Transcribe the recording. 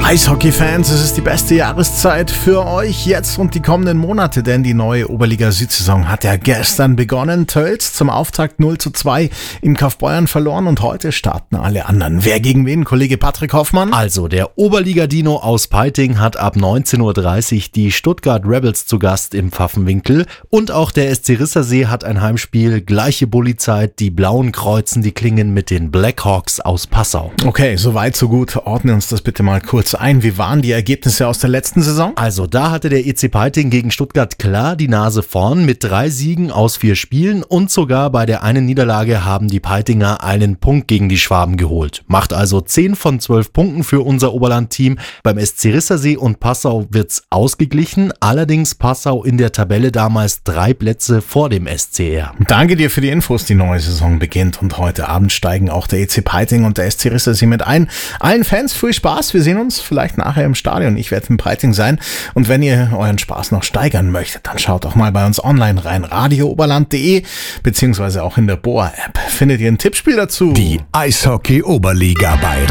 Eishockey-Fans, es ist die beste Jahreszeit für euch jetzt und die kommenden Monate, denn die neue Oberliga-Südsaison hat ja gestern begonnen. Tölz zum Auftakt 0:2 in Kaufbeuern verloren und heute starten alle anderen. Wer gegen wen? Kollege Patrick Hoffmann? Also, der Oberliga-Dino aus Peiting hat ab 19.30 Uhr die Stuttgart Rebels zu Gast im Pfaffenwinkel und auch der SC Rissersee hat ein Heimspiel. Gleiche Bulli-Zeit, die Blauen kreuzen die Klingen mit den Blackhawks aus Passau. Okay, soweit so gut. Ordne uns das bitte mal kurz ein. Wie waren die Ergebnisse aus der letzten Saison? Also da hatte der EC Peiting gegen Stuttgart klar die Nase vorn mit 3 Siegen aus 4 Spielen und sogar bei der einen Niederlage haben die Peitinger einen Punkt gegen die Schwaben geholt. Macht also 10 von 12 Punkten für unser Oberland-Team. Beim SC Rissersee und Passau wird's ausgeglichen, allerdings Passau in der Tabelle damals 3 Plätze vor dem SCR. Danke dir für die Infos. Die neue Saison beginnt und heute Abend steigen auch der EC Peiting und der SC Rissersee mit ein. Allen Fans viel Spaß. Wir sehen uns vielleicht nachher im Stadion. Ich werde in Peiting sein. Und wenn ihr euren Spaß noch steigern möchtet, dann schaut doch mal bei uns online rein. radiooberland.de beziehungsweise auch in der BOA-App findet ihr ein Tippspiel dazu. Die Eishockey-Oberliga bei